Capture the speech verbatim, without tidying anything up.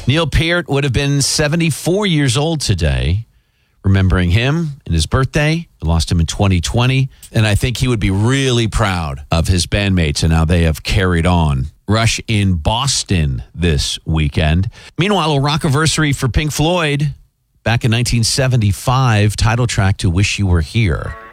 Neil Peart would have been seventy-four years old today. Remembering him and his birthday. I lost him in twenty twenty. And I think he would be really proud of his bandmates and how they have carried on. Rush in Boston this weekend. Meanwhile, a rockiversary for Pink Floyd. Back in nineteen seventy-five, title track to Wish You Were Here.